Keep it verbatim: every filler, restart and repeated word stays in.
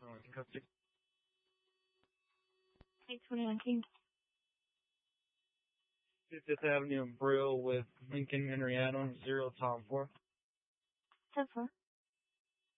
Arlington Code six. eight twenty-one King. fiftieth Avenue and Brill with Lincoln Henry Adams, zero Tom four. ten four.